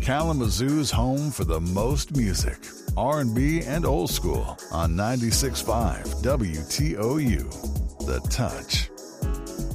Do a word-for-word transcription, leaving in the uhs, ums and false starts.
Kalamazoo's home for the most music, R and B, and old school on ninety-six point five W T O U. The Touch.